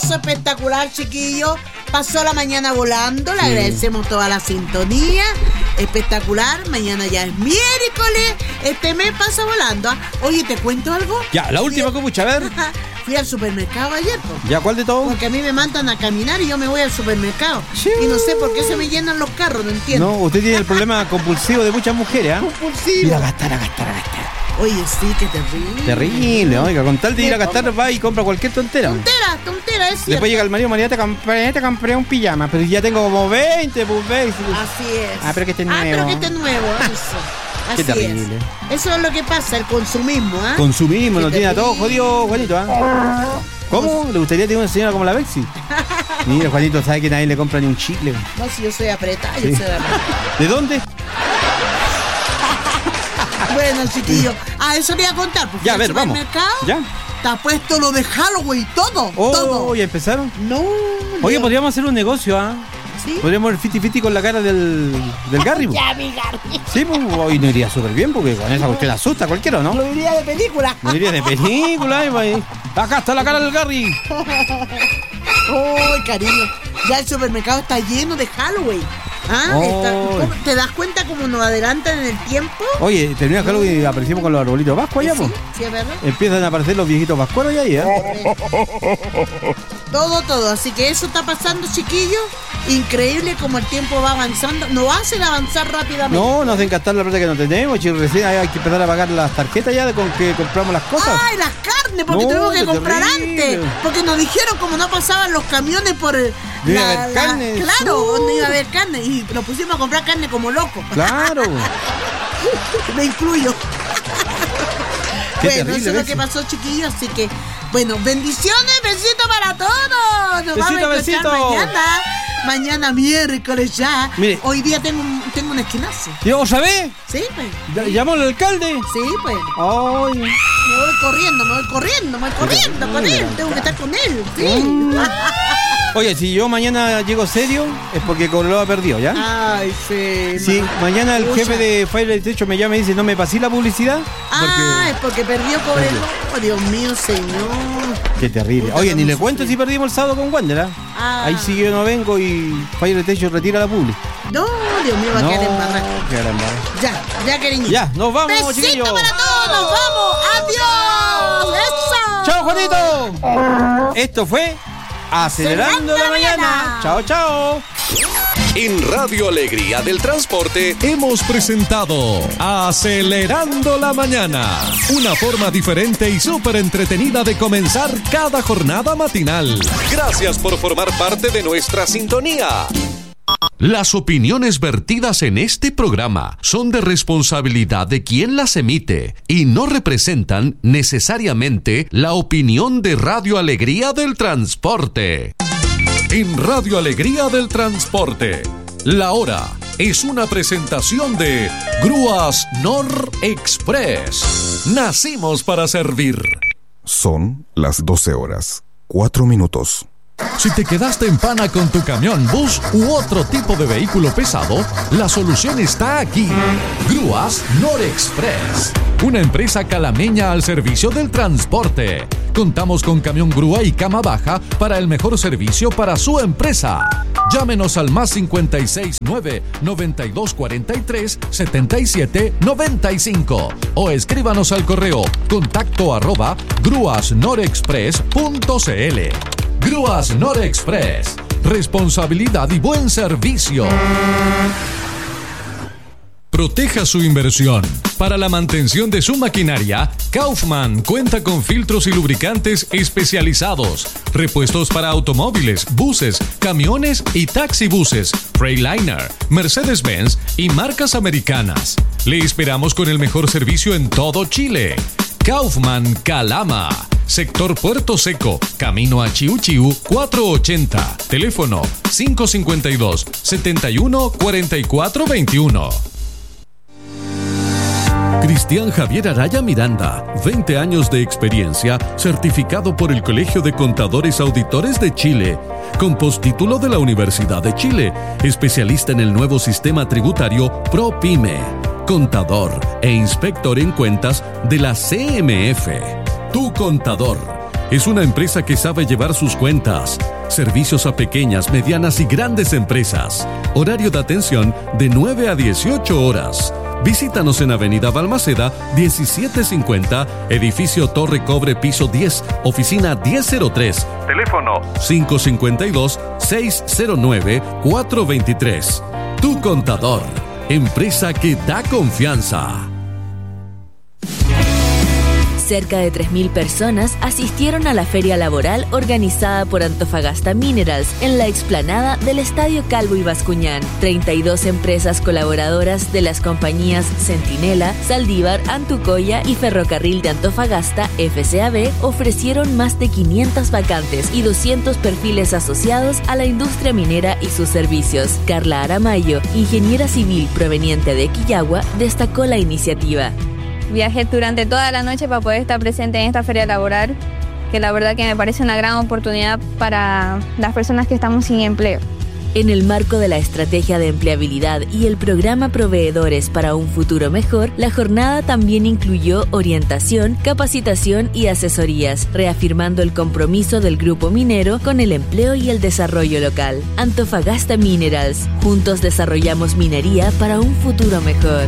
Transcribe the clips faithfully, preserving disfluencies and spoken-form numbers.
Espectacular, chiquillos. Pasó la mañana volando. Le sí. agradecemos toda la sintonía. Espectacular. Mañana ya es miércoles. Este mes pasa volando. Oye, ¿te cuento algo? Ya, la última copucha, a ver. Fui al supermercado ayer. Po. ¿Ya cuál de todo? Porque a mí me mandan a caminar y yo me voy al supermercado. Sí. Y no sé por qué se me llenan los carros, no entiendo. No, usted tiene el problema compulsivo de muchas mujeres, ¿ah? ¿eh? Compulsivo. Ir a gastar, a gastar, a gastar. Oye, sí, qué terrible. Terrible, oiga, con tal de ir a gastar va y compra cualquier tontera. Tontera, tontera, es cierto. Después llega el marido, María, te compré, te compré un pijama, pero ya tengo como veinte, pues veinte. Así es. Ah, pero que este es nuevo. Ah, pero que este es nuevo, eso. Así qué terrible. Es. Eso es lo que pasa, el consumismo, ¿ah? ¿eh? Consumismo, nos tiene a todos jodidos, Juanito, ¿ah? ¿eh? ¿Cómo? ¿Le gustaría tener una señora como la Bexi? Mira, Juanito sabe que nadie le compra ni un chicle. No, si yo soy apretada, sí. yo soy apretada. ¿De dónde? Bueno, chiquillo, a eso le voy a contar. Porque ya, a ver, vamos. Ya. Está puesto lo de Halloween, todo. Oh, todo. ¿Ya empezaron? No. Oye, no. podríamos hacer un negocio, ¿ah? ¿eh? ¿Sí? Podríamos ir fiti fiti con la cara del, del Garry. Ya, mi Garry. Sí, pues hoy no iría súper bien porque con esa cuestión asusta a cualquiera, ¿no? Lo iría de película. No iría de película, pues. Acá está la cara del Garry. Uy, cariño. Ya el supermercado está lleno de Halloween. Ah, oh. está, ¿te das cuenta cómo nos adelantan en el tiempo? Oye, termina Halloween y aparecimos con los arbolitos vascos allá, sí, pues. Sí, es verdad. Empiezan a aparecer los viejitos vascueros ya ahí, ¿eh? Todo, todo. Así que eso está pasando, chiquillos. Increíble como el tiempo va avanzando. Nos hacen avanzar rápidamente. No, nos hacen gastar la plata que no tenemos. Chicos, recién hay que empezar a pagar las tarjetas ya de con que compramos las cosas. ¡Ay, las carnes! Porque no, tenemos que comprar terrible. antes. Porque nos dijeron como no pasaban los camiones por el, la, iba a haber la, carne. Claro, uh. donde iba a haber carne. Y nos pusimos a comprar carne como locos. Claro. Me incluyo. Qué bueno, terrible, eso es lo que pasó, chiquillos. Así que, bueno, bendiciones, besitos para todos. Nos besito, vamos a besito. mañana. Mañana miércoles ya. Mire. Hoy día tengo un, tengo un esquinazo. ¿Y vos sabés? Sí, pues. ¿Llamó al alcalde? Sí, pues. Ay. Me voy corriendo, me voy corriendo, me voy corriendo con él. Tengo que estar con él, sí. Mm. Oye, si yo mañana llego serio, es porque Cobreloa perdió, ¿ya? Ay, sí. Sí, ma- mañana el Pucha. jefe de Fire Techo me llama y dice, no me pasé la publicidad. Ah, es porque perdió Cobreloa. Oh, Dios mío, señor. Qué terrible. Puta, Oye, ni no le sé. cuento si perdimos el sábado con Wander, ¿eh? Ah. Ahí sí que yo no vengo y Fire Techo retira la publi. No, Dios mío, va a No, quedar embarrado. quedar embarrado. Ya, ya, cariñito. Ya, nos vamos, Besito chiquillos. para todos, nos vamos. Adiós. Eso. ¡Chao, Juanito! Esto fue Acelerando la Mañana. Chao, chao. En Radio Alegría del Transporte Hemos presentado Acelerando la Mañana, una forma diferente y súper entretenida de comenzar cada jornada matinal. Gracias por formar parte de nuestra sintonía. Las opiniones vertidas en este programa son de responsabilidad de quien las emite y no representan necesariamente la opinión de Radio Alegría del Transporte. En Radio Alegría del Transporte, la hora es una presentación de Grúas Nor Express. Nacimos para servir. Son las doce horas, cuatro minutos. Si te quedaste en pana con tu camión, bus u otro tipo de vehículo pesado, la solución está aquí. Grúas Norexpress, una empresa calameña al servicio del transporte. Contamos con camión grúa y cama baja para el mejor servicio para su empresa. Llámenos al más cincuenta y seis nueve, noventa y dos cuarenta y tres, setenta y siete noventa y cinco o escríbanos al correo contacto arroba grúasnorexpress punto cl. Grúas Norexpress, responsabilidad y buen servicio. Proteja su inversión. Para la mantención de su maquinaria, Kaufman cuenta con filtros y lubricantes especializados, repuestos para automóviles, buses, camiones y taxibuses, Freightliner, Mercedes-Benz y marcas americanas. Le esperamos con el mejor servicio en todo Chile. Kaufman Calama, sector Puerto Seco, camino a Chiu Chiu cuatrocientos ochenta, teléfono cinco cinco dos, setenta y uno, cuarenta y cuatro veintiuno. Cristian Javier Araya Miranda, veinte años de experiencia, certificado por el Colegio de Contadores Auditores de Chile, con postítulo de la Universidad de Chile, especialista en el nuevo sistema tributario ProPyme, contador e inspector en cuentas de la C M F. Tu contador. es una empresa que sabe llevar sus cuentas. Servicios a pequeñas, medianas y grandes empresas. Horario de atención de nueve a dieciocho horas. Visítanos en Avenida Balmaceda, diecisiete cincuenta, Edificio Torre Cobre, piso diez, oficina diez cero tres. Teléfono cinco cinco dos, seis cero nueve, cuatro dos tres. Tu Contador, empresa que da confianza. Cerca de tres mil personas asistieron a la feria laboral organizada por Antofagasta Minerals en la explanada del Estadio Calvo y Bascuñán. treinta y dos empresas colaboradoras de las compañías Centinela, Saldívar, Antucoya y Ferrocarril de Antofagasta, F C A B, ofrecieron más de quinientas vacantes y doscientos perfiles asociados a la industria minera y sus servicios. Carla Aramayo, ingeniera civil proveniente de Quillagua, destacó la iniciativa. Viajé durante toda la noche para poder estar presente en esta feria laboral, que la verdad que me parece una gran oportunidad para las personas que estamos sin empleo. En el marco de la estrategia de empleabilidad y el programa Proveedores para un Futuro Mejor, la jornada también incluyó orientación, capacitación y asesorías, reafirmando el compromiso del grupo minero con el empleo y el desarrollo local. Antofagasta Minerals, juntos desarrollamos minería para un futuro mejor.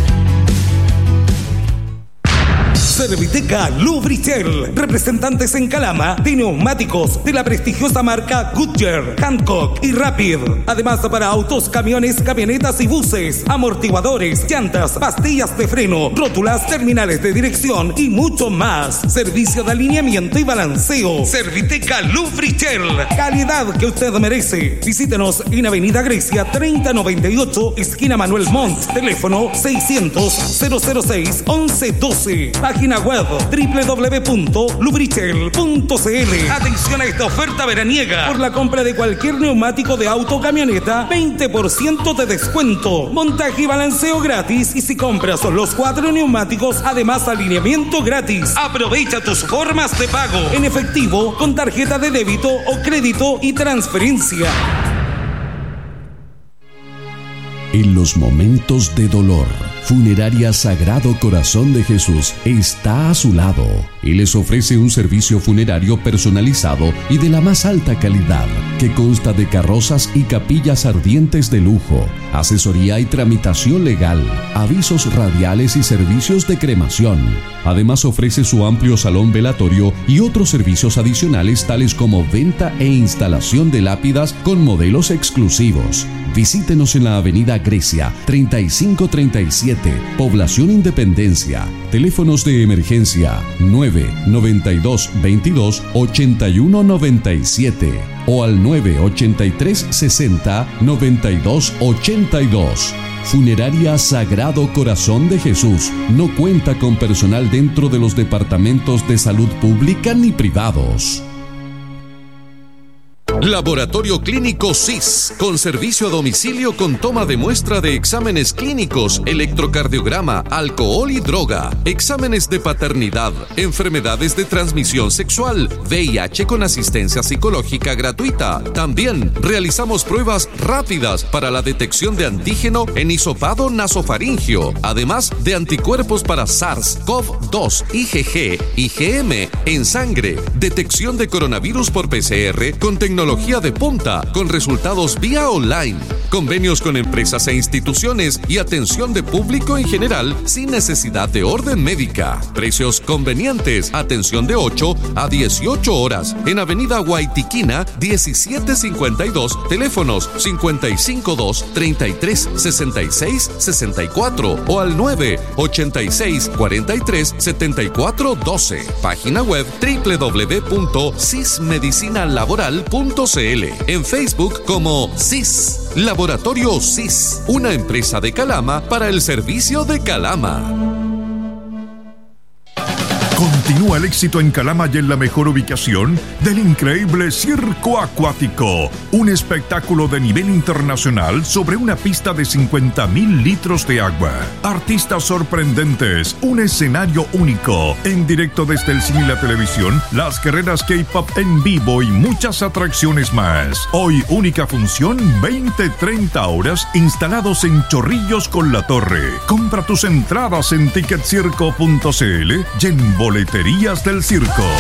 Serviteca Lubritel, representantes en Calama de neumáticos de la prestigiosa marca Goodyear, Hancock y Rapid. Además para autos, camiones, camionetas y buses, amortiguadores, llantas, pastillas de freno, rótulas, terminales de dirección y mucho más. Servicio de alineamiento y balanceo. Serviteca Lubritel, calidad que usted merece. Visítenos en Avenida Grecia treinta noventa y ocho, esquina Manuel Montt. Teléfono seiscientos, cero cero seis, once doce. Página web doble u doble u doble u punto lubritel punto c l. Atención a esta oferta veraniega. Por la compra de cualquier neumático de auto o camioneta, veinte por ciento de descuento. Montaje y balanceo gratis. Y si compras los cuatro neumáticos, además alineamiento gratis. Aprovecha tus formas de pago en efectivo, con tarjeta de débito o crédito y transferencia. En los momentos de dolor, Funeraria Sagrado Corazón de Jesús está a su lado y les ofrece un servicio funerario personalizado y de la más alta calidad, que consta de carrozas y capillas ardientes de lujo, asesoría y tramitación legal, avisos radiales y servicios de cremación. Además ofrece su amplio salón velatorio y otros servicios adicionales tales como venta e instalación de lápidas con modelos exclusivos. Visítenos en la Avenida Grecia treinta y cinco treinta y siete, Población Independencia. Teléfonos de emergencia nueve noventa y dos veintidós ochenta y uno noventa y siete o al nueve ochenta y tres sesenta noventa y dos ochenta y dos. Funeraria Sagrado Corazón de Jesús no cuenta con personal dentro de los departamentos de salud pública ni privados. Laboratorio Clínico S I S, con servicio a domicilio con toma de muestra de exámenes clínicos, electrocardiograma, alcohol y droga, exámenes de paternidad, enfermedades de transmisión sexual, V I H con asistencia psicológica gratuita. También realizamos pruebas rápidas para la detección de antígeno en hisopado nasofaringio, además de anticuerpos para SARS, CoV dos, I G G, I G M en sangre, detección de coronavirus por P C R con tecnología de punta, con resultados vía online, convenios con empresas e instituciones y atención de público en general sin necesidad de orden médica. Precios convenientes, atención de ocho a dieciocho horas en Avenida Guaitiquina diecisiete cincuenta y dos, teléfonos cincuenta y cinco dos, treinta y tres, sesenta y seis, sesenta y cuatro o al nueve ochenta y seis, cuarenta y tres, setenta y cuatro doce. Página web doble u doble u doble u punto sismedicinalaboral punto c l. En Facebook como S I S, Laboratorio S I S, una empresa de Calama para el servicio de Calama. Continúa el éxito en Calama y en la mejor ubicación del increíble Circo Acuático, un espectáculo de nivel internacional sobre una pista de cincuenta mil litros de agua. Artistas sorprendentes, un escenario único, en directo desde el cine y la televisión, las carreras K-pop en vivo y muchas atracciones más. Hoy única función, veinte treinta horas, instalados en Chorrillos con la Torre. Compra tus entradas en ticket circo punto c l y en Boleterías del Circo.